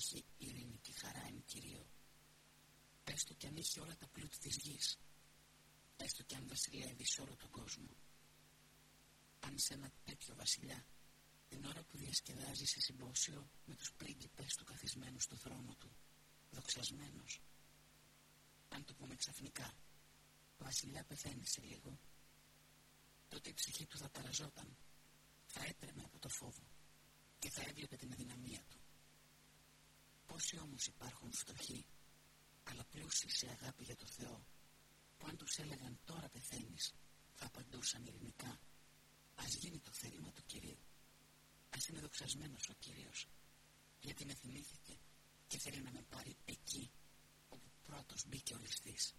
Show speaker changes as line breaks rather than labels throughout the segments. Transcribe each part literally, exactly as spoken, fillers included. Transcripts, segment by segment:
έχει ειρήνη και χαρά εν Κυρίω. Έστω κι αν έχει όλα τα πλούτη της γης, έστω κι αν βασιλεύει σε όλο τον κόσμο. Αν σε ένα τέτοιο βασιλιά, την ώρα που διασκεδάζει σε συμπόσιο με τους πρίγκιπες του καθισμένους στο θρόνο του, δοξασμένος, αν του πούμε ξαφνικά, ο βασιλιά πεθαίνει σε λίγο, τότε η ψυχή του θα ταραζόταν, θα έτρεμε από το φόβο και θα έβλεπε την αδυναμία του. Πόσοι όμως υπάρχουν φτωχοί, αλλά πλούσιοι σε αγάπη για το Θεό, που αν τους έλεγαν τώρα πεθαίνεις, θα απαντούσαν ειρηνικά, ας γίνει το θέλημα του Κυρίου. Ας είναι δοξασμένος ο Κύριος, γιατί με θυμήθηκε και θέλει να με πάρει εκεί όπου πρώτος μπήκε ο ληστής.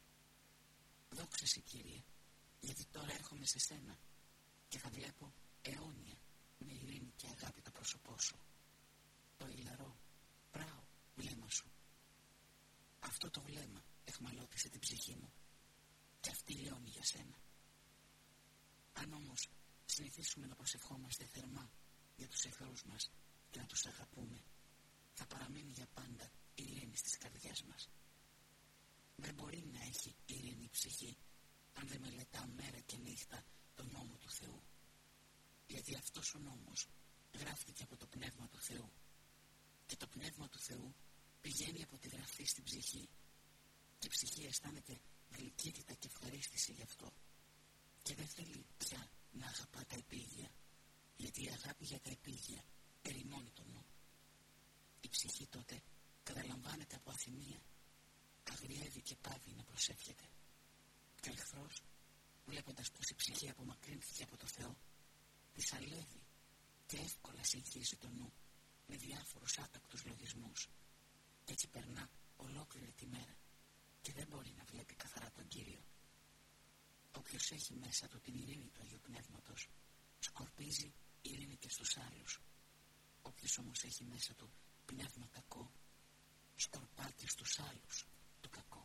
Δόξα σε Κύριε, γιατί τώρα έρχομαι σε σένα και θα βλέπω αιώνια με ειρήνη και αγάπη το πρόσωπό σου, το ηλαρό, πράω βλέμμα σου. Αυτό το βλέμμα εχμαλώτισε την ψυχή μου και αυτή λιώνει για σένα. Αν όμως συνηθίσουμε να προσευχόμαστε θερμά για τους εχθρούς μας και να τους αγαπούμε, θα παραμείνει για πάντα η ειρήνη στις καρδιές μας. Δεν μπορεί να έχει ειρήνη η ψυχή αν δεν μελετά μέρα και νύχτα τον νόμο του Θεού. Γιατί αυτός ο νόμος γράφτηκε από το Πνεύμα του Θεού και το Πνεύμα του Θεού πηγαίνει από τη γραφή στην ψυχή και η ψυχή αισθάνεται γλυκύτητα και ευχαρίστηση γι' αυτό και δεν θέλει πια να αγαπά τα επίγεια, γιατί η αγάπη για τα επίγεια ερημώνει τον νου. Η ψυχή τότε καταλαμβάνεται από αθυμία, αγριεύει και πάβει να προσεύχεται. Και ο εχθρός, βλέποντας πως η ψυχή απομακρύνθηκε από το Θεό, της αλεύει και εύκολα συγχύζει τον νου με διάφορους άτακτους λογισμούς και έτσι περνά ολόκληρη τη μέρα και δεν μπορεί να βλέπει καθαρά τον Κύριο. Όποιος έχει μέσα του την ειρήνη του Αγίου Πνεύματος, σκορπίζει ειρήνη και στους άλλους. Όποιος όμως έχει μέσα του πνεύμα κακό, σκορπά και στους άλλους το κακό.